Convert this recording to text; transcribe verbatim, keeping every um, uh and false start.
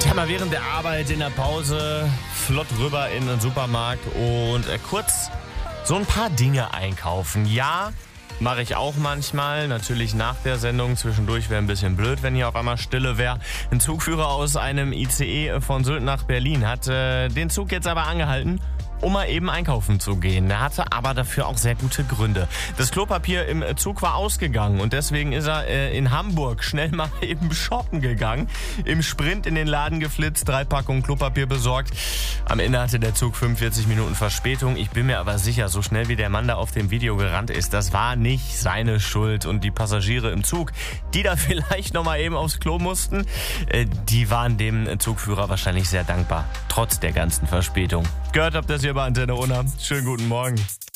Ja, mal während der Arbeit, in der Pause, flott rüber in den Supermarkt und äh, kurz so ein paar Dinge einkaufen. Ja, mache ich auch manchmal. Natürlich nach der Sendung. Zwischendurch wäre ein bisschen blöd, wenn hier auf einmal Stille wäre. Ein Zugführer aus einem I C E von Sylt nach Berlin hat äh, den Zug jetzt aber angehalten, um mal eben einkaufen zu gehen. Er hatte aber dafür auch sehr gute Gründe. Das Klopapier im Zug war ausgegangen und deswegen ist er äh, in Hamburg schnell mal eben shoppen gegangen. Im Sprint in den Laden geflitzt, drei Packungen Klopapier besorgt. Am Ende hatte der Zug fünfundvierzig Minuten Verspätung. Ich bin mir aber sicher, so schnell wie der Mann da auf dem Video gerannt ist, das war nicht seine Schuld. Und die Passagiere im Zug, die da vielleicht noch mal eben aufs Klo mussten, äh, die waren dem Zugführer wahrscheinlich sehr dankbar, trotz der ganzen Verspätung. Gehört habt ihr das hier bei Antenne Unna. Schönen guten Morgen.